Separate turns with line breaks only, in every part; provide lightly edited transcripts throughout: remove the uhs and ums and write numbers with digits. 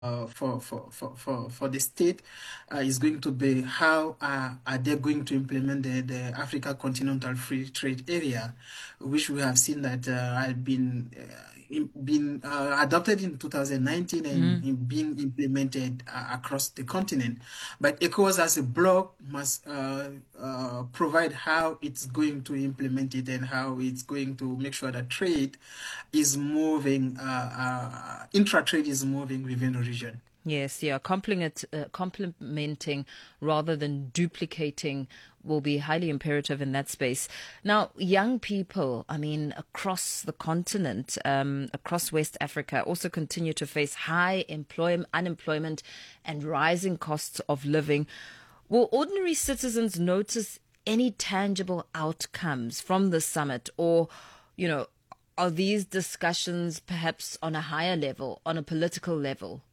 for the state is going to be how are they going to implement the Africa Continental Free Trade Area, which we have seen that had been adopted in 2019 and being implemented across the continent. But ECOWAS as a bloc must provide how it's going to implement it and how it's going to make sure that trade is moving, intra-trade is moving within the region.
Yes, yeah, complementing rather than duplicating will be highly imperative in that space. Now, young people, across the continent, across West Africa, also continue to face high unemployment and rising costs of living. Will ordinary citizens notice any tangible outcomes from the summit, or, are these discussions perhaps on a higher level, on a political level?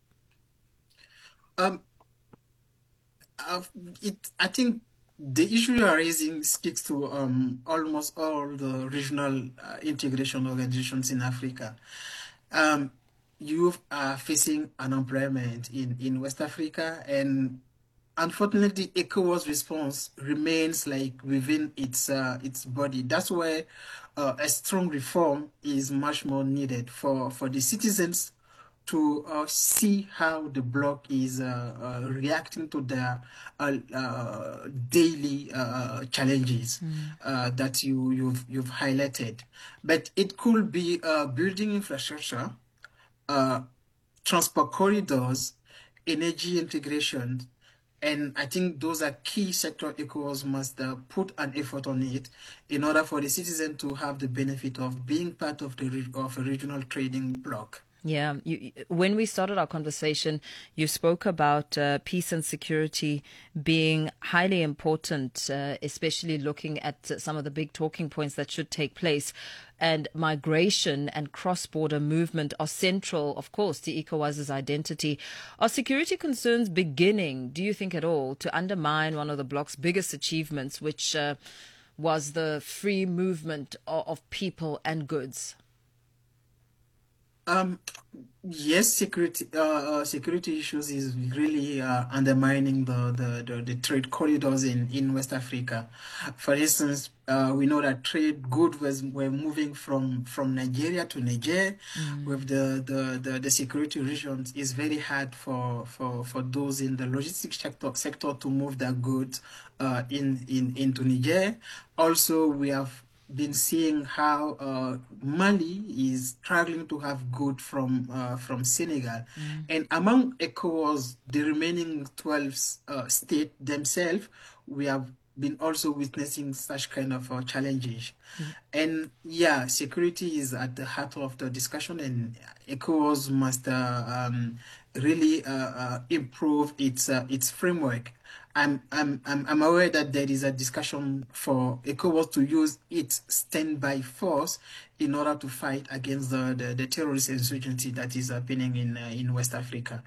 I think the issue you are raising speaks to almost all the regional integration organizations in Africa. You are facing unemployment in West Africa, and unfortunately, ECOWAS response remains within its body. That's why a strong reform is much more needed for the citizens to see how the bloc is reacting to their daily challenges that you've highlighted. But it could be building infrastructure, transport corridors, energy integration, and I think those are key sector ECOWAS must put an effort on it in order for the citizen to have the benefit of being part of a regional trading bloc.
Yeah, when we started our conversation, you spoke about peace and security being highly important, especially looking at some of the big talking points that should take place. And migration and cross-border movement are central, of course, to ECOWAS's identity. Are security concerns beginning, do you think at all, to undermine one of the bloc's biggest achievements, which was the free movement of people and goods?
Yes, security issues is really undermining the trade corridors in West Africa. For instance, we know that trade goods were moving from Nigeria to Niger. With the security regions, it's very hard for those in the logistics sector to move their goods into Niger. Also, we have been seeing how Mali is struggling to have goods from Senegal. And among ECOWAS, the remaining 12 states themselves, we have been also witnessing such kind of challenges. And yeah, security is at the heart of the discussion, and ECOWAS must really improve its framework. I'm aware that there is a discussion for ECOWAS to use its standby force in order to fight against the terrorist insurgency that is happening in West Africa.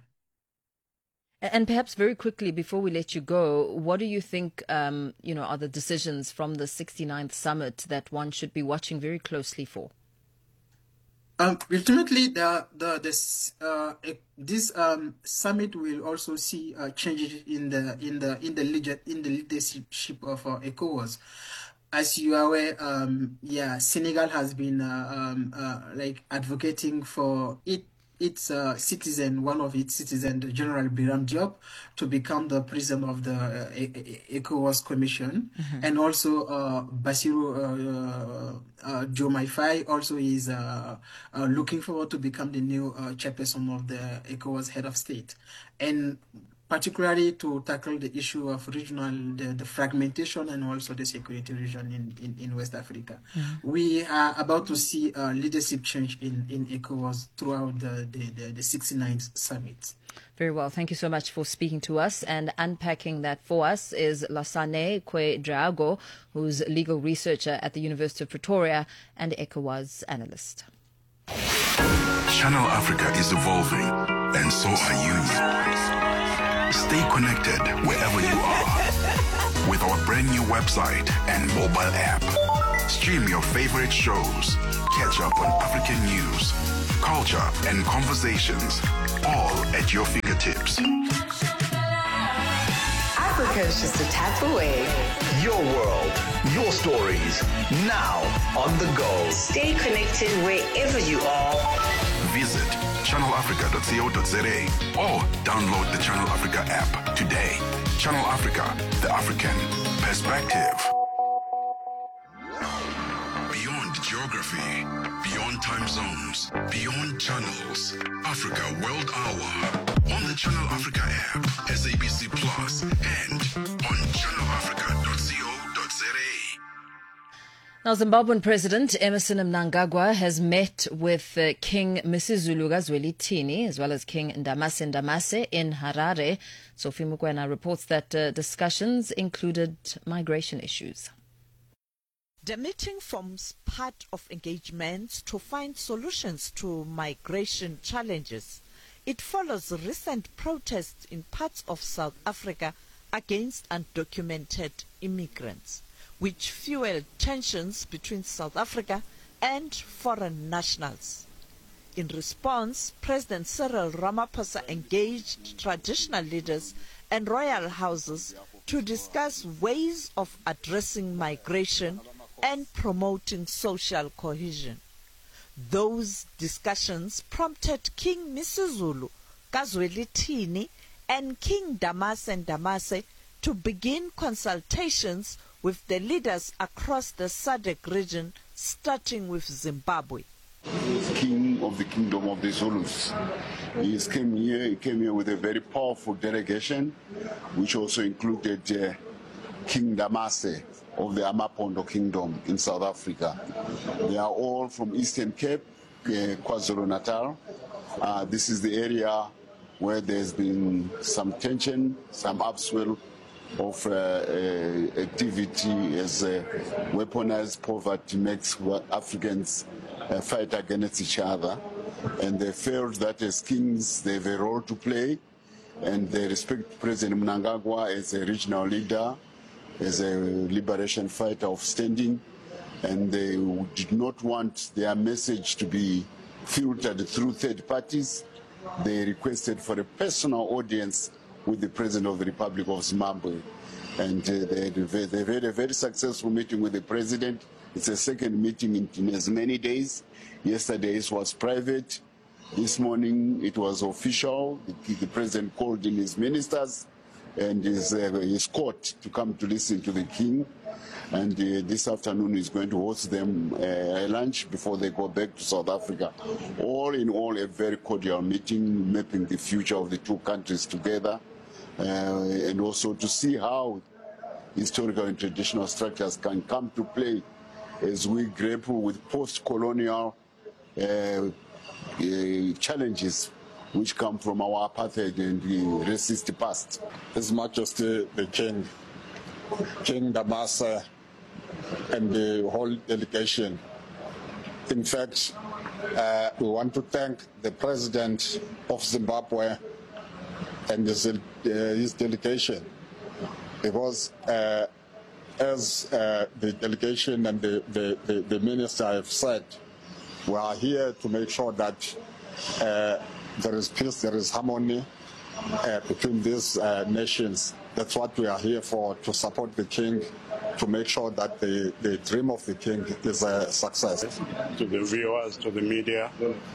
And perhaps very quickly, before we let you go, what do you think are the decisions from the 69th summit that one should be watching very closely for?
Ultimately, this summit will also see changes in the leadership of ECOWAS. As you are aware, Senegal has been advocating for its citizen, one of its citizens, General Birame Diop, to become the president of the ECOWAS Commission. And also Bassirou Diomaye Faye also is looking forward to become the new chairperson of the ECOWAS head of state. And particularly to tackle the issue of the fragmentation and also the security region in West Africa. We are about to see leadership change in ECOWAS throughout the 69th summit.
Very well. Thank you so much for speaking to us, and unpacking that for us is Lasane Kwe-Drago, who's legal researcher at the University of Pretoria and ECOWAS analyst.
Channel Africa is evolving, and so are you. Stay connected wherever you are with our brand new website and mobile app. Stream your favorite shows, catch up on African news, culture, and conversations, all at your fingertips.
Africa is just a tap away.
Your world, your stories, now on the go.
Stay connected wherever you are.
Visit channelafrica.co.za or download the Channel Africa app today. Channel Africa, the African perspective. Beyond geography, beyond time zones, beyond channels. Africa World Hour on the Channel Africa app, SABC Plus, and on channelafrica.co.za.
Now, Zimbabwean President Emmerson Mnangagwa has met with King Misuzulu Zwelithini as well as King Ndamase Ndamase in Harare. Sophie Mukwena reports that discussions included migration issues.
The meeting forms part of engagements to find solutions to migration challenges. It follows recent protests in parts of South Africa against undocumented immigrants, which fueled tensions between South Africa and foreign nationals. In response, President Cyril Ramaphosa engaged traditional leaders and royal houses to discuss ways of addressing migration and promoting social cohesion. Those discussions prompted King Misuzulu Zwelithini and King Ndamase Ndamase to begin consultations with the leaders across the SADC region, starting with Zimbabwe.
King of the Kingdom of the Zulus. He came here with a very powerful delegation, which also included King Ndamase of the Amapondo Kingdom in South Africa. They are all from Eastern Cape, KwaZulu-Natal. This is the area where there's been some tension, some upswell of activity as weaponized poverty makes Africans fight against each other. And they felt that as kings they have a role to play, and they respect President Mnangagwa as a regional leader, as a liberation fighter of standing, and they did not want their message to be filtered through third parties. They requested for a personal audience with the President of the Republic of Zimbabwe. And they've had a very successful meeting with the President. It's a second meeting in as many days. Yesterday it was private. This morning it was official. The President called in his ministers and his court to come to listen to the King. And this afternoon he's going to host them a lunch before they go back to South Africa. All in all, a very cordial meeting, mapping the future of the two countries together, and also to see how historical and traditional structures can come to play as we grapple with post-colonial challenges which come from our apartheid and racist past.
His Majesty the King Ndamase, and the whole delegation. In fact, we want to thank the President of Zimbabwe and his delegation, because as the delegation and the minister have said, we are here to make sure that there is peace, there is harmony between these nations. That's what we are here for, to support the King, to make sure that the dream of the King is a success.
To the viewers, to the media,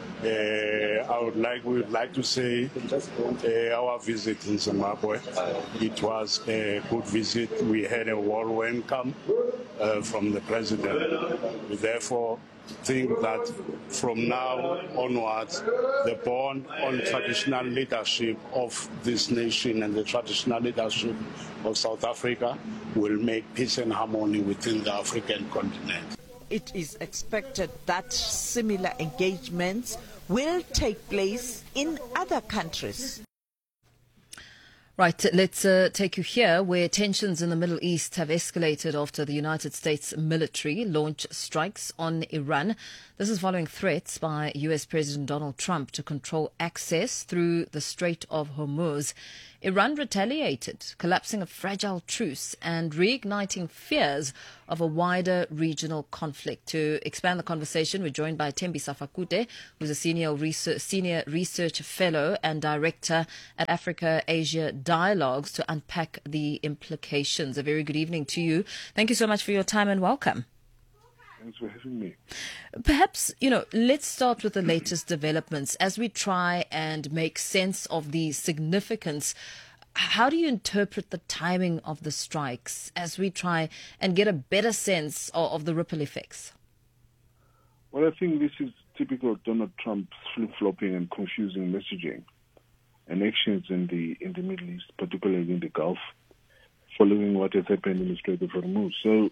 we would like to say our visit in Zimbabwe, it was a good visit. We had a warm welcome from the President. We therefore think that from now onwards, the bond on traditional leadership of this nation and the traditional leadership of South Africa will make peace and harmony within the African continent.
It is expected that similar engagements will take place in other countries.
Right, let's take you here, where tensions in the Middle East have escalated after the United States military launched strikes on Iran. This is following threats by U.S. President Donald Trump to control access through the Strait of Hormuz. Iran retaliated, collapsing a fragile truce and reigniting fears of a wider regional conflict. To expand the conversation, we're joined by Thembi Safakute, who's a senior research fellow and director at Africa-Asia Dialogues, to unpack the implications. A very good evening to you. Thank you so much for your time and welcome.
Thanks for having me.
Perhaps, let's start with the latest developments as we try and make sense of the significance. How do you interpret the timing of the strikes as we try and get a better sense of the ripple effects?
Well, I think this is typical of Donald Trump's flip-flopping and confusing messaging and actions in the Middle East, particularly in the Gulf, following what has happened in the Strait of Hormuz. So,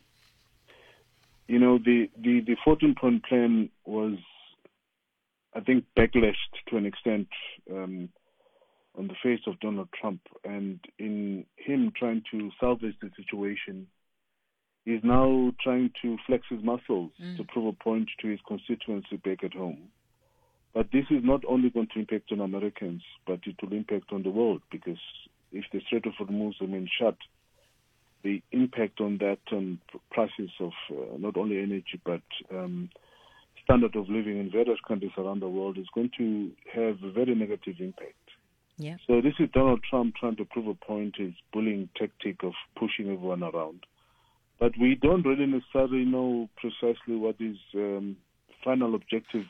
the 14-point plan was, I think, backlashed to an extent on the face of Donald Trump. And in him trying to salvage the situation, he's now trying to flex his muscles to prove a point to his constituency back at home. But this is not only going to impact on Americans, but it will impact on the world, because if the Strait of Hormuz remains shut, the impact on that prices of not only energy but standard of living in various countries around the world is going to have a very negative impact.
Yeah.
So this is Donald Trump trying to prove a point, his bullying tactic of pushing everyone around. But we don't really necessarily know precisely what his final objectives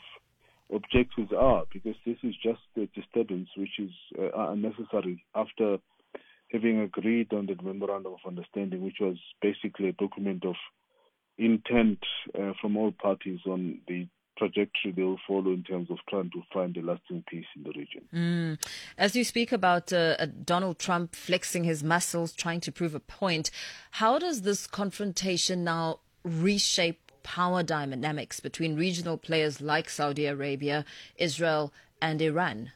are, because this is just a disturbance which is unnecessary after having agreed on the Memorandum of Understanding, which was basically a document of intent from all parties on the trajectory they will follow in terms of trying to find a lasting peace in the region.
As you speak about Donald Trump flexing his muscles, trying to prove a point, how does this confrontation now reshape power dynamics between regional players like Saudi Arabia, Israel, and Iran?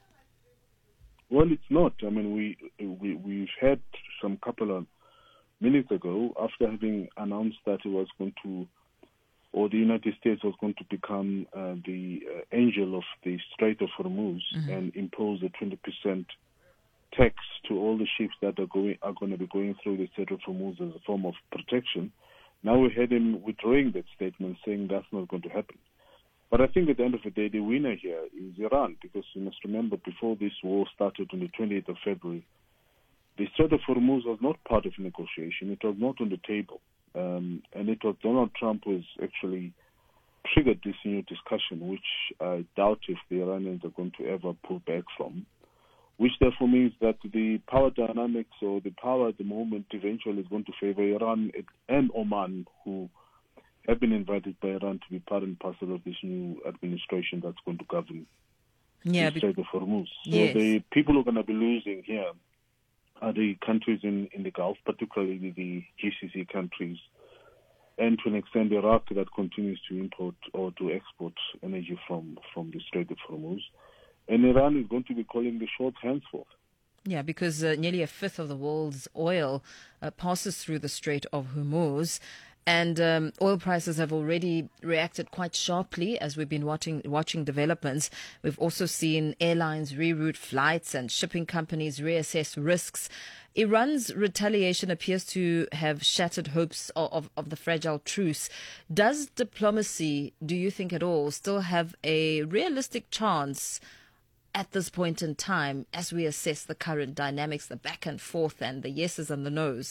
Well, it's not. I mean, we've had some couple of minutes ago, after having announced that it was going to, or the United States was going to become the angel of the Strait of Hormuz and impose a 20% tax to all the ships that are going to be going through the Strait of Hormuz as a form of protection. Now we had him withdrawing that statement, saying that's not going to happen. But I think at the end of the day, the winner here is Iran, because you must remember, before this war started on the 28th of February, the Strait of Hormuz was not part of negotiation. It was not on the table. And it was Donald Trump who has actually triggered this new discussion, which I doubt if the Iranians are going to ever pull back from, which therefore means that the power dynamics or the power at the moment eventually is going to favor Iran and Oman, who have been invited by Iran to be part and parcel of this new administration that's going to govern the Strait of Hormuz. So the people who are going to be losing here are the countries in the Gulf, particularly the GCC countries, and to an extent Iraq, that continues to import or to export energy from the Strait of Hormuz. And Iran is going to be calling the shots henceforth.
Yeah, because nearly a fifth of the world's oil passes through the Strait of Hormuz. And oil prices have already reacted quite sharply as we've been watching developments. We've also seen airlines reroute flights and shipping companies reassess risks. Iran's retaliation appears to have shattered hopes of the fragile truce. Does diplomacy, do you think at all, still have a realistic chance at this point in time as we assess the current dynamics, the back and forth and the yeses and the nos?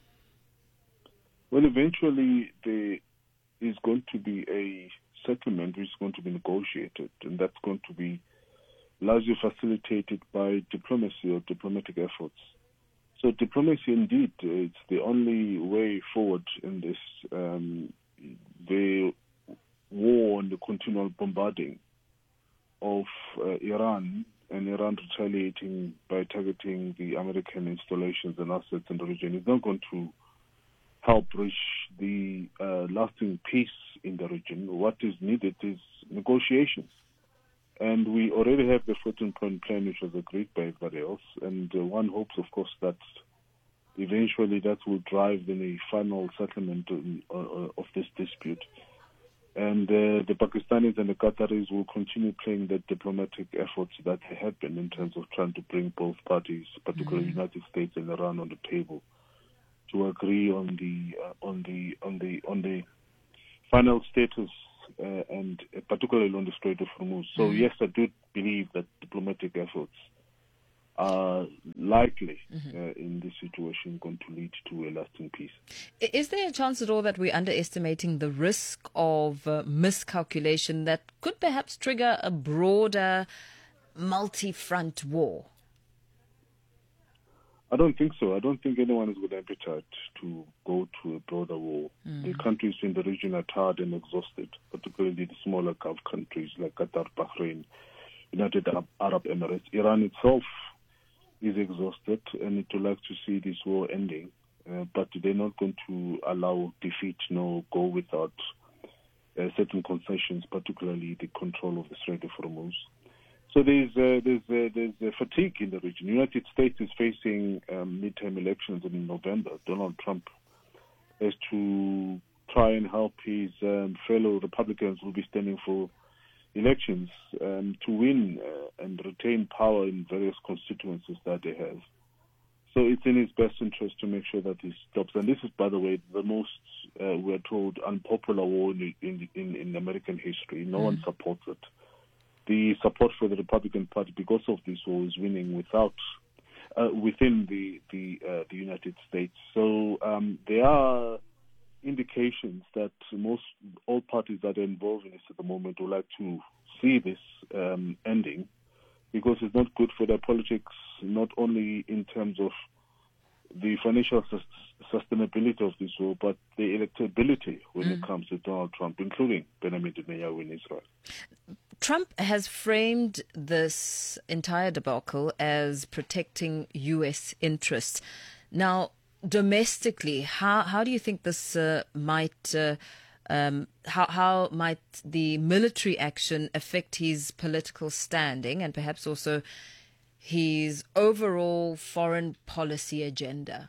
Well, eventually there is going to be a settlement which is going to be negotiated, and that's going to be largely facilitated by diplomacy or diplomatic efforts. So diplomacy, indeed, it's the only way forward in this. The war and the continual bombarding of Iran, and Iran retaliating by targeting the American installations and assets in the region, is not going to help reach the lasting peace in the region. What is needed is negotiations. And we already have the 14-point plan, which was agreed by everybody else. And one hopes, of course, that eventually that will drive in a final settlement of this dispute. And the Pakistanis and the Qataris will continue playing the diplomatic efforts that they have been in terms of trying to bring both parties, particularly the United States and Iran, on the table to agree on the final status and particularly on the Strait of Hormuz. So yes, I do believe that diplomatic efforts are likely in this situation going to lead to a lasting peace.
Is there a chance at all that we're underestimating the risk of miscalculation that could perhaps trigger a broader multi-front war?
I don't think so. I don't think anyone is with appetite to go to a broader war. The countries in the region are tired and exhausted, particularly the smaller Gulf countries like Qatar, Bahrain, United Arab Emirates. Iran itself is exhausted and it would like to see this war ending, but they're not going to allow defeat nor go without certain concessions, particularly the control of the Strait of Hormuz. So there's fatigue in the region. The United States is facing midterm elections in November. Donald Trump has to try and help his fellow Republicans who will be standing for elections to win and retain power in various constituencies that they have. So it's in his best interest to make sure that he stops. And this is, by the way, the most, we're told, unpopular war in American history. No one supports it. The support for the Republican Party because of this war is winning within the United States. So there are indications that all parties that are involved in this at the moment would like to see this ending, because it's not good for their politics, not only in terms of the financial sustainability of this war, but the electability when it comes to Donald Trump, including Benjamin Netanyahu in Israel.
Trump has framed this entire debacle as protecting U.S. interests. Now, domestically, how do you think this might how might the military action affect his political standing and perhaps also his overall foreign policy agenda?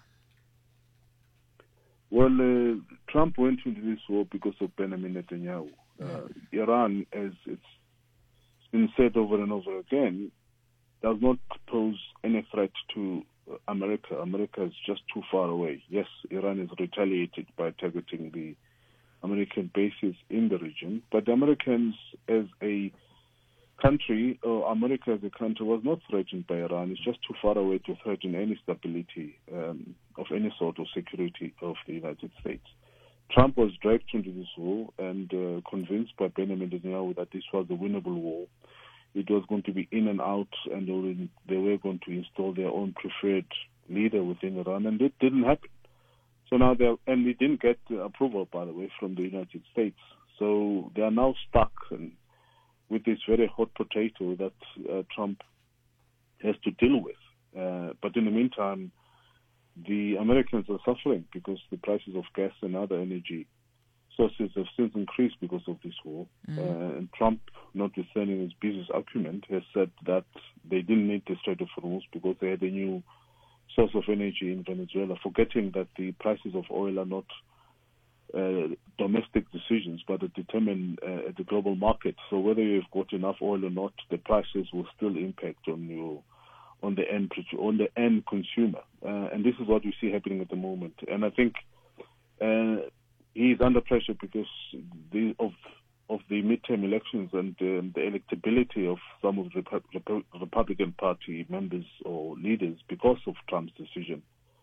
Well, Trump went into this war because of Benjamin Netanyahu. Iran, as it's been said over and over again, does not pose any threat to America. America is just too far away. Yes, Iran is retaliated by targeting the American bases in the region, but the Americans as a country, or America as a country, was not threatened by Iran. It's just too far away to threaten any stability of any sort of security of the United States. Trump was dragged into this war and convinced by Benjamin Netanyahu that this was a winnable war. It was going to be in and out, and they were going to install their own preferred leader within Iran, and it didn't happen. So now and we didn't get approval, by the way, from the United States. So they are now stuck with this very hot potato that Trump has to deal with. But in the meantime, the Americans are suffering because the prices of gas and other energy sources have since increased because of this war. And Trump, notwithstanding his business acumen, has said that they didn't need the Strait of Hormuz because they had a new source of energy in Venezuela, forgetting that the prices of oil are not domestic decisions, but are determined at the global market. So whether you've got enough oil or not, the prices will still impact on the end consumer. And this is what we see happening at the moment. And I think he's under pressure because of the midterm elections and the electability of some of the Republican Party members or leaders because of Trump's decision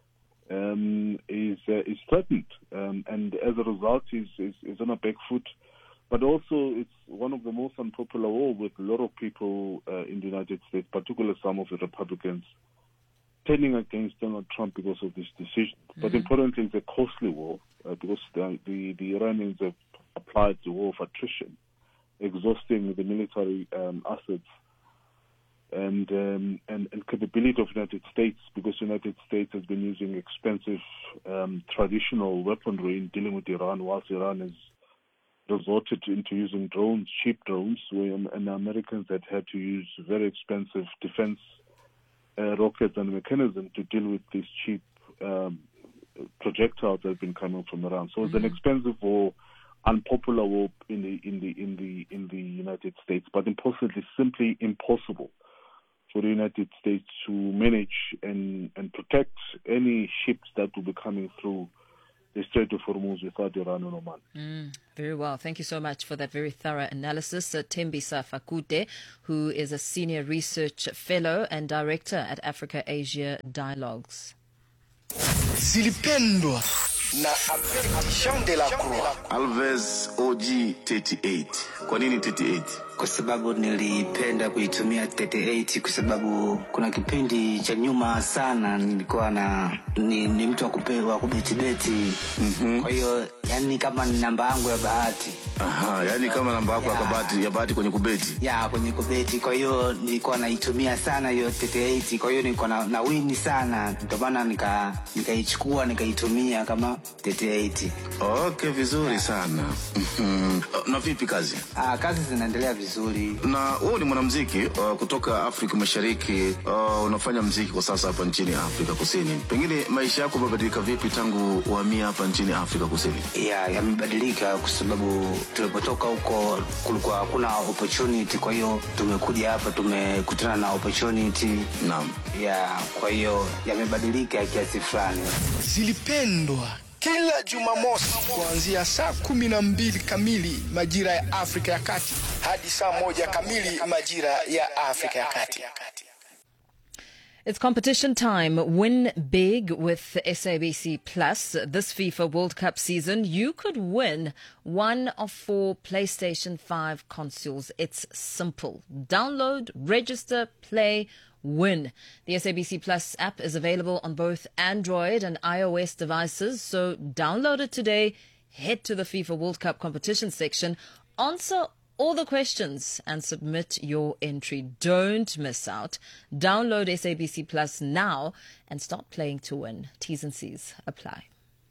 is threatened, and as a result is on a back foot. But also it's one of the most unpopular war with a lot of people in the United States, particularly some of the Republicans, turning against Donald Trump because of this decision. But importantly, it's a costly war because the Iranians have applied the war of attrition, exhausting the military assets and capability of the United States, because the United States has been using expensive traditional weaponry in dealing with Iran, whilst Iran has resorted into using drones, cheap drones, and the Americans had to use very expensive defense rockets and mechanisms to deal with these cheap projectiles that have been coming from Iran. So it's an expensive war unpopular war in the United States. But importantly, simply impossible for the United States to manage and protect any ships that will be coming through the Strait of Hormuz without Iran and Oman.
Very well. Thank you so much for that very thorough analysis. Tembisa Fakute, who is a Senior Research Fellow and Director at Africa-Asia Dialogues.
Zilipendwa na Jean de la Croix.
Alves OG 38. Kwa nini 38?
Kwa sababu nilipenda kuitumia 38 kwa sababu kuna kipindi cha nyuma sana nilikuwa ni mtu wa kubeti. Kwa hiyo yani kama ni namba yangu ya bahati.
Aha, yani kama namba yako ya bahati kwenye kubeti.
Ya, kwenye kubeti. Kwa hiyo nilikuwa naitumia sana hiyo 38. Kwa hiyo nilikuwa na win sana. Ndio maana nikaichukua nikaitumia kama 38.
Okay, vizuri sana. Na vipi kazi?
Kazi zinaendelea vizuri.
Na wewe ni mwanamuziki kutoka Afrika Mashariki, unafanya muziki kwa sasa hapa nchini Afrika Kusini. Pengine maisha yako yamebadilika vipi tangu uhamia hapa nchini Afrika Kusini?
Yamebadilika kwa sababu tulipotoka huko kulikuwa hakuna opportunity, kwa hiyo tumekuja hapa tumekutana na opportunity.
Naam.
Kwa hiyo yamebadilika kiasi fulani.
Zilipendwa kila Jumamosi kuanzia saa 12 kamili majira ya Afrika ya Kati hadi saa 1 kamili majira ya Afrika ya Kati.
It's competition time. Win big with SABC Plus. This FIFA World Cup season, you could win one of 4 PlayStation 5 consoles. It's simple. Download, register, play, win. The SABC Plus app is available on both Android and iOS devices, so download it today, head to the FIFA World Cup competition section, answer all the questions and submit your entry. Don't miss out. Download SABC Plus now and start playing to win. T's and C's apply.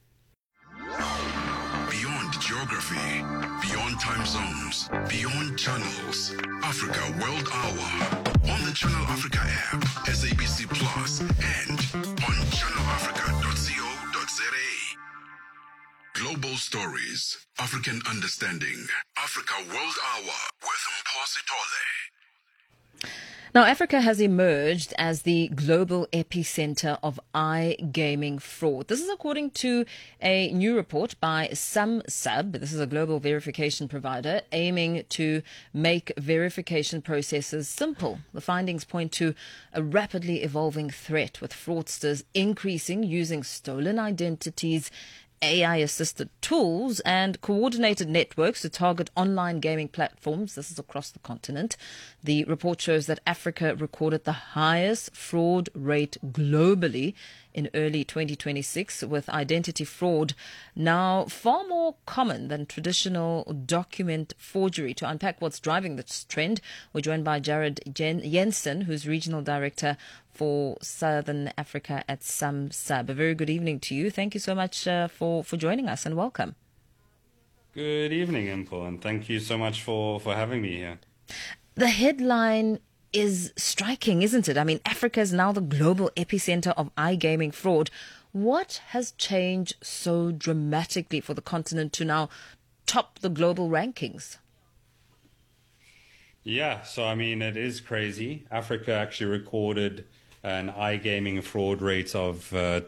Beyond geography, beyond time zones, beyond channels. Africa World Hour on the Channel Africa app, SABC Plus, and on channelafrica.co.za. Global stories, African understanding. Africa World Hour with Mposi Tole.
Now, Africa has emerged as the global epicenter of iGaming fraud. This is according to a new report by SumSub. This is a global verification provider aiming to make verification processes simple. The findings point to a rapidly evolving threat, with fraudsters increasing using stolen identities, AI-assisted tools and coordinated networks to target online gaming platforms. This is across the continent. The report shows that Africa recorded the highest fraud rate globally in early 2026, with identity fraud now far more common than traditional document forgery. To unpack what's driving this trend, we're joined by Jared Jensen, who's Regional Director for Southern Africa at SumSub. A very good evening to you. Thank you so much for joining us, and welcome.
Good evening, Impo, and thank you so much for having me here.
The headline is striking, isn't it? I mean, Africa is now the global epicenter of iGaming fraud. What has changed so dramatically for the continent to now top the global rankings?
Yeah, so I mean, it is crazy. Africa actually recorded an iGaming fraud rate of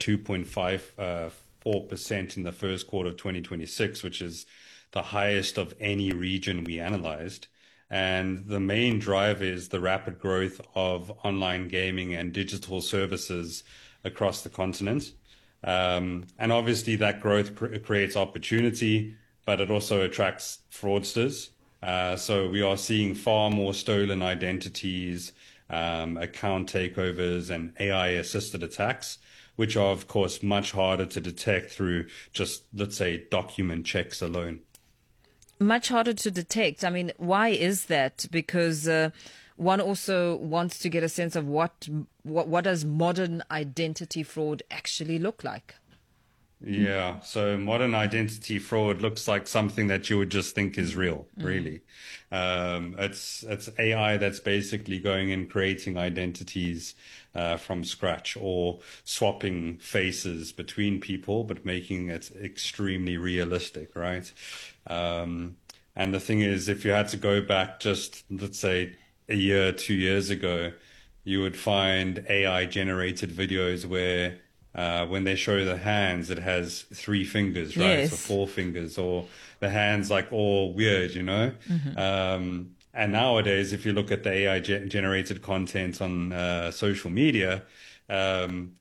2.54% in the first quarter of 2026, which is the highest of any region we analyzed. And the main driver is the rapid growth of online gaming and digital services across the continent. And obviously that growth creates opportunity, but it also attracts fraudsters. So we are seeing far more stolen identities, account takeovers, and AI-assisted attacks, which are, of course, much harder to detect through just, let's say, document checks alone.
Much harder to detect. I mean, why is that? Because one also wants to get a sense of what does modern identity fraud actually look like?
Yeah, so modern identity fraud looks like something that you would just think is real, really. It's AI that's basically going and creating identities from scratch, or swapping faces between people, but making it extremely realistic, right? And the thing is, if you had to go back just, let's say, a year, 2 years ago, you would find AI generated videos where when they show the hands, it has 3 fingers, right?
Yes.
So 4 fingers, or the hands like all weird, you know? And nowadays, if you look at the AI generated content on social media,